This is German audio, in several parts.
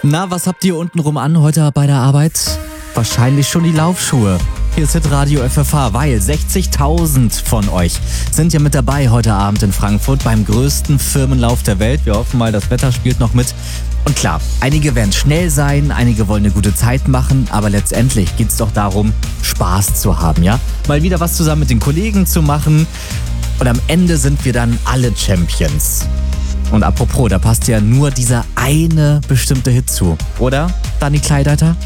Na, was habt ihr untenrum an heute bei der Arbeit? Wahrscheinlich schon die Laufschuhe. Hier ist Hitradio FFH, weil 60.000 von euch sind ja mit dabei heute Abend in Frankfurt beim größten Firmenlauf der Welt. Wir hoffen mal, das Wetter spielt noch mit. Und klar, einige werden schnell sein, einige wollen eine gute Zeit machen, aber letztendlich geht es doch darum, Spaß zu haben, ja? Mal wieder was zusammen mit den Kollegen zu machen und am Ende sind wir dann alle Champions. Und apropos, da passt ja nur dieser eine bestimmte Hit zu, oder, Dani Kleideiter?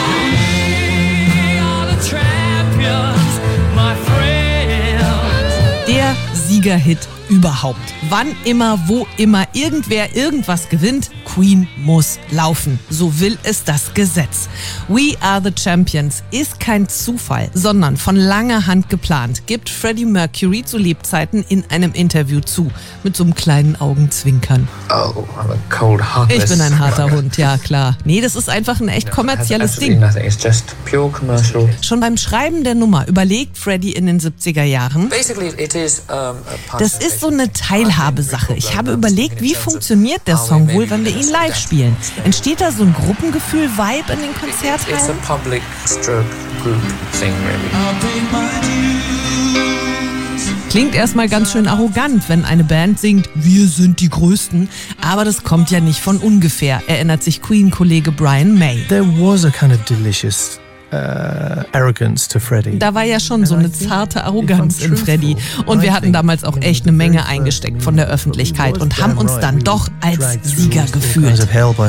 Der Siegerhit überhaupt. Wann immer, wo immer, irgendwer irgendwas gewinnt, Queen muss laufen. So will es das Gesetz. We Are the Champions ist kein Zufall, sondern von langer Hand geplant, gibt Freddie Mercury zu Lebzeiten in einem Interview zu. Mit so einem kleinen Augenzwinkern. Oh, I'm a cold, heartless. Ich bin ein harter Hund, ja klar. Nee, das ist einfach ein echt kommerzielles Ding. It's just pure commercial. Schon beim Schreiben der Nummer überlegt Freddie in den 70er Jahren, das ist so eine Teilhabesache. Ich habe überlegt, wie funktioniert der Song wohl, wenn wir ihn live spielen? Entsteht da so ein Gruppengefühl-Vibe in den Konzerthallen? It's a public stroke group thing, really. Klingt erstmal ganz schön arrogant, wenn eine Band singt, wir sind die Größten. Aber das kommt ja nicht von ungefähr, erinnert sich Queen-Kollege Brian May. There was a kind of delicious arrogance to Freddie. Da war ja schon so eine zarte Arroganz in Freddie. Und wir hatten damals auch echt eine Menge eingesteckt von der Öffentlichkeit und haben uns dann doch als Sieger gefühlt.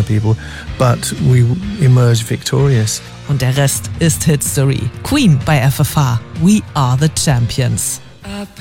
Und der Rest ist History. Queen bei FFH. We are the champions.